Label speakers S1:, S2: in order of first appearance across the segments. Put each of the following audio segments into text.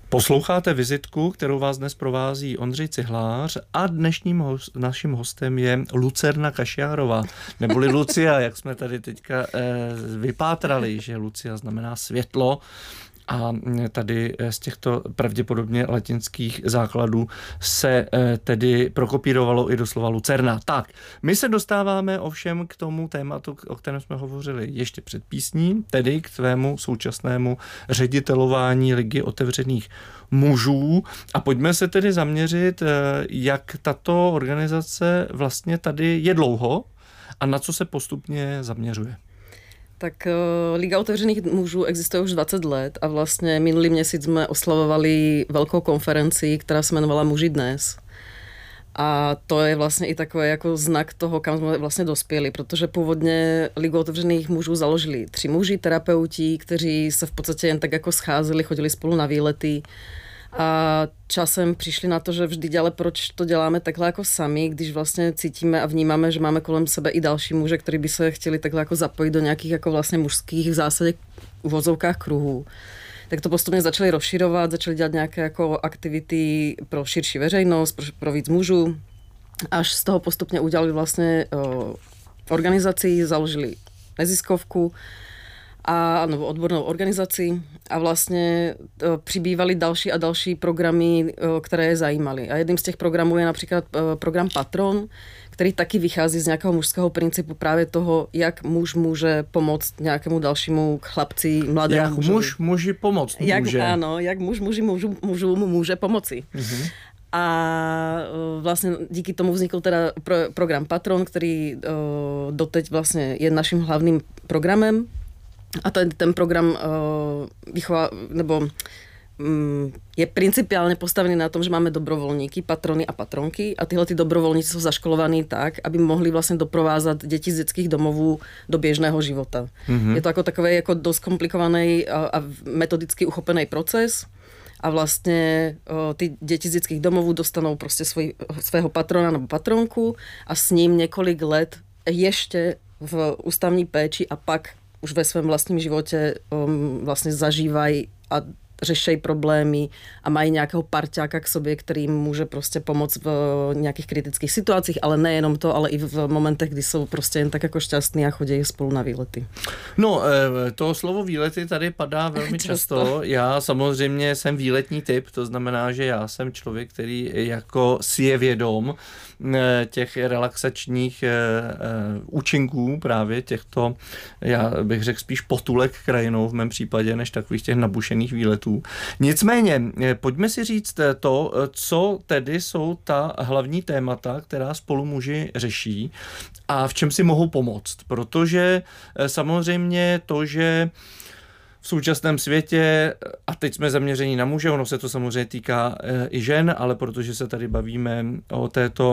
S1: Posloucháte vizitku, kterou vás dnes provází Ondřej Cihlář a dnešním naším hostem je Lucerna Kašjárová, neboli Lucia, jak jsme tady teďka vypátrali, že Lucia znamená světlo. A tady z těchto pravděpodobně latinských základů se tedy prokopírovalo i doslova Lucerna. Tak, my se dostáváme ovšem k tomu tématu, o kterém jsme hovořili ještě před písní, tedy k tvému současnému ředitelování Ligy otevřených mužů. A pojďme se tedy zaměřit, jak tato organizace vlastně tady je dlouho a na co se postupně zaměřuje.
S2: Tak Liga otevřených mužů existuje už 20 let a vlastně minulý měsíc jsme oslavovali velkou konferenci, která se jmenovala Muži dnes. A to je vlastně i takový jako znak toho, kam jsme vlastně dospěli, protože původně Ligu otevřených mužů založili 3 muži, terapeuti, kteří se v podstatě jen tak jako scházeli, chodili spolu na výlety. A časem přišli na to, že vždyť, ale proč to děláme takhle jako sami, když vlastně cítíme a vnímáme, že máme kolem sebe i další muže, kteří by se chtěli takhle jako zapojit do nějakých jako vlastně mužských v zásadě uvozovkách kruhů. Tak to postupně začali rozširovat, začali dělat nějaké jako aktivity pro širší veřejnost, pro víc mužů. Až z toho postupně udělali vlastně organizaci, založili neziskovku, nebo odbornou organizaci a vlastně přibývaly další a další programy, které je zajímaly. A jedním z těch programů je například program Patron, který taky vychází z nějakého mužského principu právě toho, jak muž může pomoct nějakému dalšímu chlapci, mladému
S1: jak
S2: mužovi.
S1: Muž může pomoct může.
S2: Ano, jak mužům může pomoci. Mm-hmm. A vlastně díky tomu vznikl teda program Patron, který doteď vlastně je naším hlavním programem. A ten program je principiálně postavený na tom, že máme dobrovolníky, patrony a patronky a tyhle dobrovolníci jsou zaškolovaní tak, aby mohli vlastně doprovázat děti z dětských domovů do běžného života. Mm-hmm. Je to jako takový jako dost komplikovaný a metodicky uchopený proces a vlastně ty děti z dětských domovů dostanou prostě svého patrona nebo patronku a s ním několik let ještě v ústavní péči a pak už ve svém vlastním životě vlastně zažívají a řešejí problémy a mají nějakého parťáka k sobě, který jim může prostě pomoct v nějakých kritických situacích, ale nejenom to, ale i v momentech, kdy jsou prostě jen tak jako šťastní a chodí spolu na výlety.
S1: No, to slovo výlety tady padá velmi často. Já samozřejmě jsem výletní typ, to znamená, že já jsem člověk, který jako si je vědom těch relaxačních účinků právě těchto, já bych řekl spíš potulek krajinou v mém případě, než takových těch nabušených výletů. Nicméně, pojďme si říct to, co tedy jsou ta hlavní témata, která spolu muži řeší a v čem si mohou pomoct. Protože samozřejmě to, že v současném světě, a teď jsme zaměření na muže, ono se to samozřejmě týká i žen, ale protože se tady bavíme o této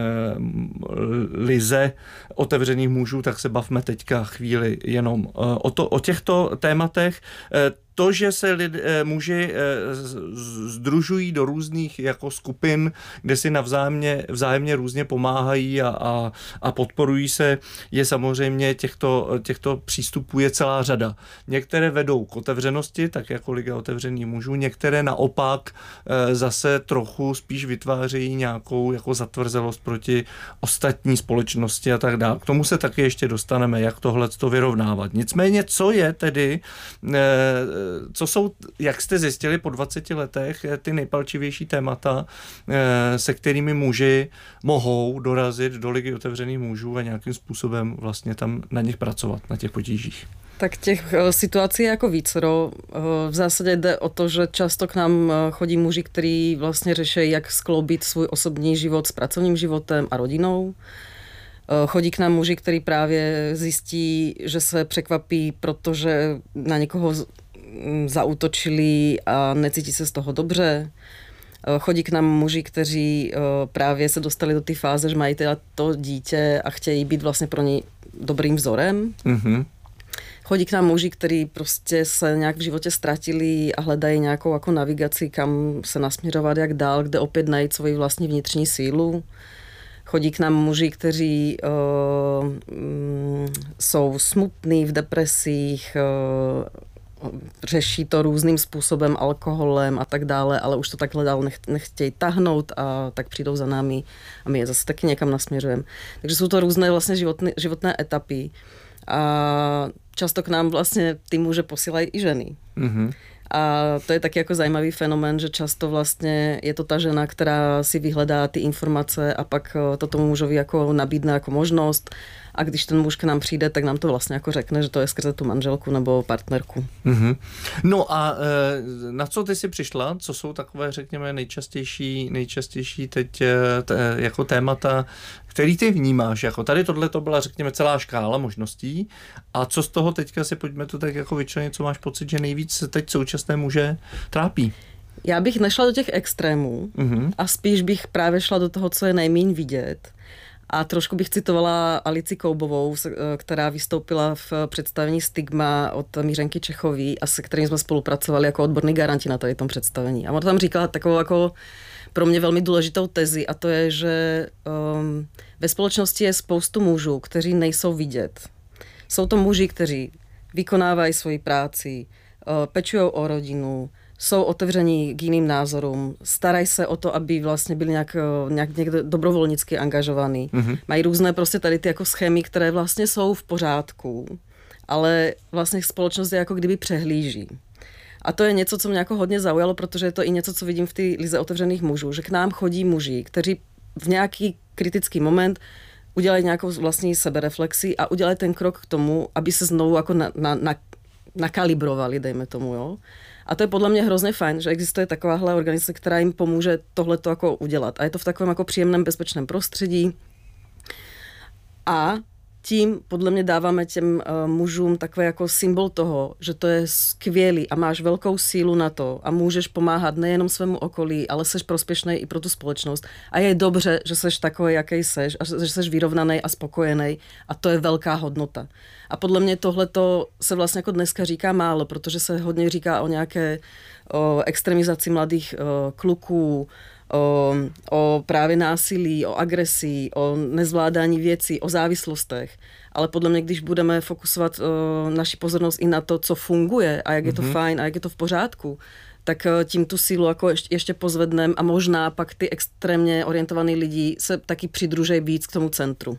S1: lize otevřených mužů, tak se bavme teďka chvíli jenom o těchto tématech. To, že se muži sdružují do různých jako skupin, kde si vzájemně různě pomáhají a podporují se, je samozřejmě těchto přístupů je celá řada. Některé vedou k otevřenosti, tak jako Liga otevřených mužů, některé naopak zase trochu spíš vytvářejí nějakou jako zatvrzelost proti ostatní společnosti a tak dále. K tomu se taky ještě dostaneme, jak tohleto vyrovnávat. Nicméně, co je tedy co jsou, jak jste zjistili po 20 letech, ty nejpalčivější témata, se kterými muži mohou dorazit do Ligy otevřených mužů a nějakým způsobem vlastně tam na nich pracovat, na těch potížích?
S2: Tak těch situací je jako vícero. V zásadě jde o to, že často k nám chodí muži, kteří vlastně řeší, jak skloubit svůj osobní život s pracovním životem a rodinou. Chodí k nám muži, kteří právě zjistí, že se překvapí, protože na někoho zaútočili a necítí se z toho dobře. Chodí k nám muži, kteří právě se dostali do té fáze, že mají teda to dítě a chtějí být vlastně pro ně dobrým vzorem. Mm-hmm. Chodí k nám muži, kteří prostě se nějak v životě ztratili a hledají nějakou jako navigaci, kam se nasměrovat, jak dál, kde opět najít svoji vlastní vnitřní sílu. Chodí k nám muži, kteří jsou smutní, v depresích, řeší to různým způsobem, alkoholem a tak dále, ale už to takhle dál nechtějí tahnout a tak přijdou za námi a my je zase taky někam nasměřujeme. Takže jsou to různé vlastně životné etapy a často k nám vlastně ty muže posílají i ženy. Mm-hmm. A to je taky jako zajímavý fenomén, že často vlastně je to ta žena, která si vyhledá ty informace a pak to tomu mužovi jako nabídne jako možnost a když ten muž k nám přijde, tak nám to vlastně jako řekne, že to je skrze tu manželku nebo partnerku. Mm-hmm.
S1: No a na co ty jsi přišla? Co jsou takové, řekněme, nejčastější teď jako témata, který ty vnímáš? Jako tady tohle to byla, řekněme, celá škála možností a co z toho teďka si pojďme to tak jako vyčlenit, co máš pocit, že nejvíc teď současné muže trápí?
S2: Já bych nešla do těch extrémů a spíš bych právě šla do toho, co je nejméně vidět. A trošku bych citovala Alici Koubovou, která vystoupila v představení Stigma od Mířenky Čechové a se kterým jsme spolupracovali jako odborní garanti na tady tom představení. A ona tam říkala takovou jako pro mě velmi důležitou tezi a to je, že ve společnosti je spoustu mužů, kteří nejsou vidět. Jsou to muži, kteří vykonávají svoji práci, pečují o rodinu, jsou otevření k jiným názorům, starají se o to, aby vlastně byli nějak někde dobrovolnicky angažovaní. Mm-hmm. Mají různé prostě tady ty jako schémy, které vlastně jsou v pořádku, ale vlastně společnost je jako kdyby přehlíží. A to je něco, co mě jako hodně zaujalo, protože je to i něco, co vidím v té lize otevřených mužů, že k nám chodí muži, kteří v nějaký kritický moment udělají nějakou vlastní sebereflexi a udělají ten krok k tomu, aby se znovu jako nakalibrovali, dejme tomu, jo. A to je podle mě hrozně fajn, že existuje takováhle organizace, která jim pomůže tohleto jako udělat. A je to v takovém jako příjemném, bezpečném prostředí. A tím podle mě dáváme těm mužům takový jako symbol toho, že to je skvělý a máš velkou sílu na to a můžeš pomáhat nejenom svému okolí, ale seš prospěšný i pro tu společnost. A je dobře, že seš takový, jaký seš a že seš vyrovnaný a spokojený a to je velká hodnota. A podle mě tohleto se vlastně jako dneska říká málo, protože se hodně říká o nějaké extremizaci mladých kluků, o právě násilí, o agresii, o nezvládání věcí, o závislostech. Ale podle mě, když budeme fokusovat naši pozornost i na to, co funguje a jak je to fajn a jak je to v pořádku, tak tím tu sílu jako ještě pozvedneme a možná pak ty extrémně orientovaný lidi se taky přidružejí víc k tomu centru.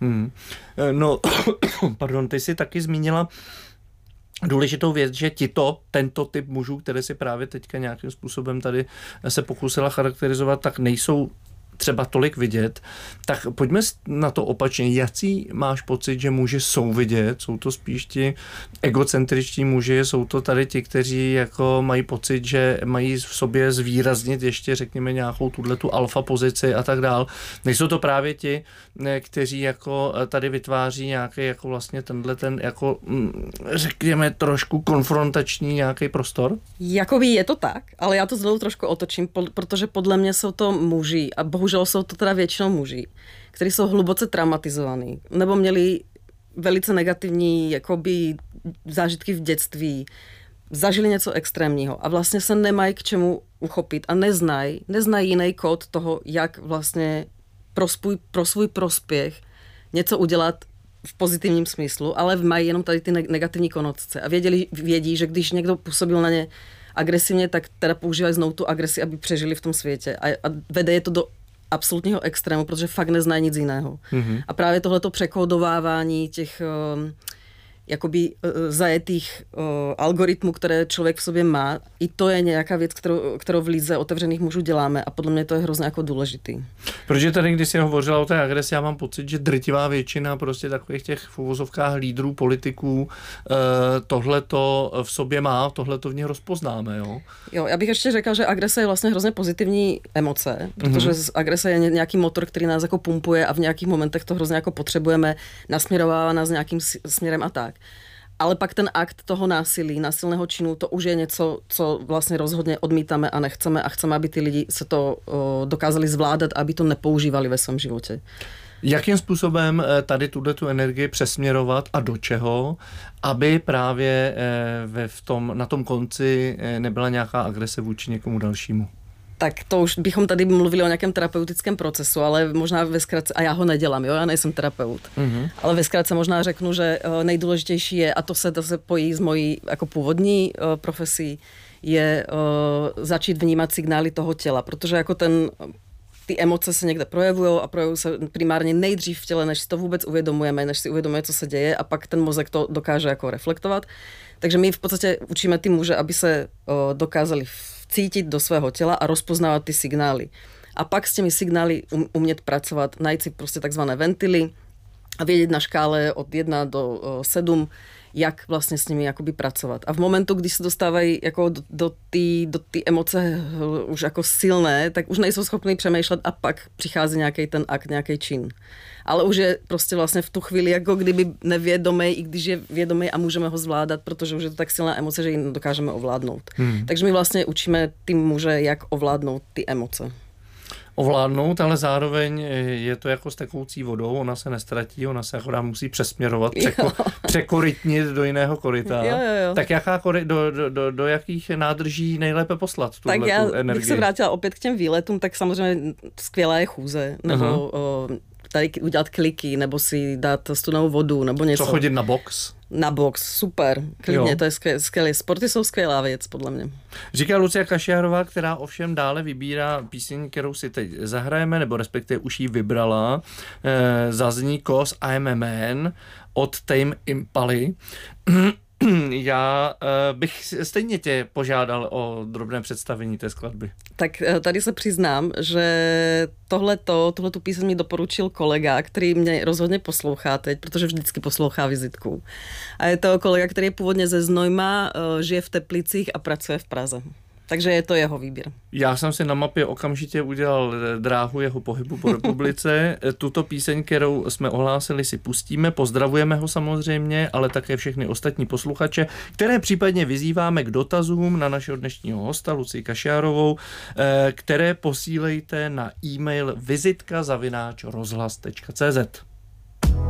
S1: No, pardon, ty jsi taky zmínila důležitou věc, že tento typ mužů, které si právě teďka nějakým způsobem tady se pokusila charakterizovat, tak nejsou třeba tolik vidět, tak pojďme na to opačně. Jací máš pocit, že muži jsou vidět? Jsou to spíš ti egocentričtí muži, jsou to tady ti, kteří jako mají pocit, že mají v sobě zvýraznit ještě, řekněme, nějakou tu alfa pozici a tak dál. Nejsou to právě ti, kteří jako tady vytváří nějaký jako vlastně ten jako řekněme trošku konfrontační nějaký prostor?
S2: Jakoby je to tak, ale já to znovu trošku otočím, protože podle mě jsou to muži a bohužel jsou to teda většinou muži, kteří jsou hluboce traumatizovaní nebo měli velice negativní jakoby zážitky v dětství, zažili něco extrémního a vlastně se nemají k čemu uchopit a neznají jiný kód toho, jak vlastně pro svůj prospěch něco udělat v pozitivním smyslu, ale mají jenom tady ty negativní konotace a vědí, že když někdo působil na ně agresivně, tak teda používají znovu tu agresi, aby přežili v tom světě a vede je to do absolutního extrému, protože fakt neznají nic jiného. Mm-hmm. A právě tohleto překódovávání těch jakoby zajetých algoritmů, které člověk v sobě má, i to je nějaká věc, kterou v lize otevřených mužů děláme a podle mě to je hrozně jako důležitý.
S1: Protože tady, když jsi hovořila o té agresi, já mám pocit, že drtivá většina prostě takových těch v uvozovkách lídrů, politiků tohleto v sobě má, tohleto v nich rozpoznáme, jo? Jo,
S2: já bych ještě řekla, že agrese je vlastně hrozně pozitivní emoce, protože agrese je nějaký motor, který nás jako pumpuje a v nějakých momentech to hrozně jako potřebujeme, nasměrovává nás nějakým směrem a tak. Ale pak ten akt toho násilí, násilného činu, to už je něco, co vlastně rozhodně odmítáme a nechceme a chceme, aby ty lidi se to dokázali zvládat a aby to nepoužívali ve svém životě.
S1: Jakým způsobem tady tu energii přesměrovat a do čeho, aby právě na tom konci nebyla nějaká agrese vůči někomu dalšímu?
S2: Tak to už bychom tady mluvili o nějakém terapeutickém procesu, ale možná ve zkratce, a já ho nedělám, jo, já nejsem terapeut, ale ve zkratce možná řeknu, že nejdůležitější je, a to se pojí s mojí jako původní profesí, je začít vnímat signály toho těla, protože jako ty emoce se někde projevují a projevují se primárně nejdřív v těle, než si to vůbec uvědomujeme, než si uvědomuje, co se děje, a pak ten mozek to dokáže jako reflektovat. Takže my v podstatě učíme ty muže, aby se dokázali cítit do svého těla a rozpoznávat ty signály. A pak s těmi signály umět pracovat, najít si prostě takzvané ventily a vědět na škále od 1 do 7, jak vlastně s nimi jakoby pracovat. A v momentu, když se dostávají jako do ty emoce už jako silné, tak už nejsou schopni přemýšlet a pak přichází nějaký ten akt, nějaký čin. Ale už je prostě vlastně v tu chvíli jako kdyby nevědomý, i když je vědomý a můžeme ho zvládat, protože už je to tak silná emoce, že ji dokážeme ovládnout. Takže my vlastně učíme ty muže, jak ovládnout ty emoce.
S1: Ovládnout, ale zároveň je to jako s tekoucí vodou, ona se nestratí, ona se akorát musí přesměrovat, překorytnit do jiného koryta.
S2: Jo.
S1: Tak do jakých nádrží nejlépe poslat tuhle
S2: tak já
S1: energii?
S2: Bych se vrátila opět k těm výletům, tak samozřejmě skvělá je chůze, nebo tady udělat kliky, nebo si dát studenou vodu, nebo něco.
S1: Co, chodit na box?
S2: Na box, super, klidně, to je skvělé. Sporty jsou skvělá věc, podle mě.
S1: Říká Lucia Kašiarová, která ovšem dále vybírá píseň, kterou si teď zahrajeme, nebo respektive už ji vybrala. Zazní Cause I'm a Man od Tame Impaly. Já bych stejně tě požádal o drobné představení té skladby.
S2: Tak tady se přiznám, že tuhletu píseň mi doporučil kolega, který mě rozhodně poslouchá teď, protože vždycky poslouchá Vizitku. A je to kolega, který je původně ze Znojma, žije v Teplicích a pracuje v Praze. Takže je to jeho výběr.
S1: Já jsem si na mapě okamžitě udělal dráhu jeho pohybu po republice. Tuto píseň, kterou jsme ohlásili, si pustíme. Pozdravujeme ho samozřejmě, ale také všechny ostatní posluchače, které případně vyzýváme k dotazům na našeho dnešního hosta Lucii Kašiarovou, které posílejte na e-mail vizitka@rozhlas.cz.